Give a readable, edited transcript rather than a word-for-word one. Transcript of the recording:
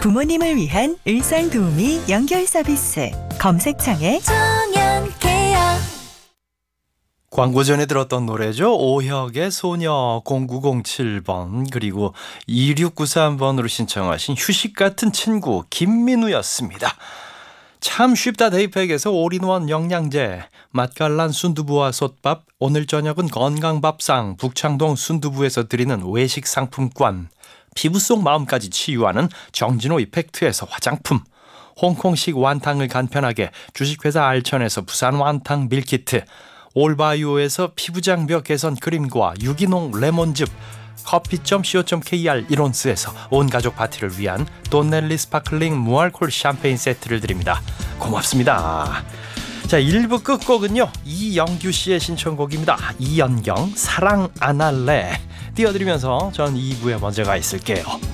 부모님을 위한 일상도우미 연결 서비스 검색창에 청년케어. 광고 전에 들었던 노래죠. 오혁의 소녀 0907번 그리고 2693번으로 신청하신 휴식 같은 친구 김민우였습니다. 참 쉽다 데이팩에서 올인원 영양제, 맛깔난 순두부와 솥밥, 오늘 저녁은 건강밥상 북창동 순두부에서 드리는 외식 상품권, 피부 속 마음까지 치유하는 정진호 이펙트에서 화장품, 홍콩식 완탕을 간편하게 주식회사 알천에서 부산 완탕 밀키트, 올바이오에서 피부장벽 개선 크림과 유기농 레몬즙, 커피.co.kr 이론스에서 온가족 파티를 위한 돈넬리 스파클링 무알콜 샴페인 세트를 드립니다. 고맙습니다. 자, 1부 끝곡은요, 이영규 씨의 신청곡입니다. 이연경 사랑 안 할래 띄워드리면서 전 2부에 먼저 가 있을게요.